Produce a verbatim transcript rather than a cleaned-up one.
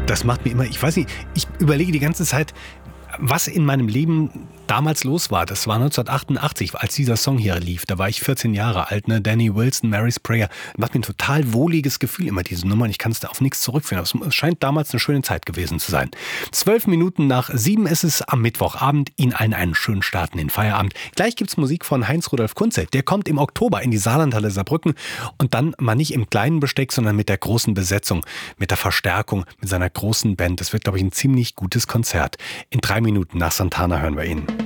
Das macht mir immer, ich weiß nicht, ich überlege die ganze Zeit, was in meinem Leben damals los war. Das war neunzehnhundertachtundachtzig, als dieser Song hier lief. Da war ich vierzehn Jahre alt, ne? Danny Wilson, Mary's Prayer. Das macht mir ein total wohliges Gefühl immer, diese Nummer. Und ich kann es da auf nichts zurückführen. Aber es scheint damals eine schöne Zeit gewesen zu sein. Zwölf Minuten nach sieben ist es am Mittwochabend. Ihnen allen einen schönen Start in den Feierabend. Gleich gibt's Musik von Heinz-Rudolf Kunze. Der kommt im Oktober in die Saarlandhalle Saarbrücken. Und dann mal nicht im kleinen Besteck, sondern mit der großen Besetzung, mit der Verstärkung, mit seiner großen Band. Das wird, glaube ich, ein ziemlich gutes Konzert. In drei Minuten nach Santana hören wir ihn.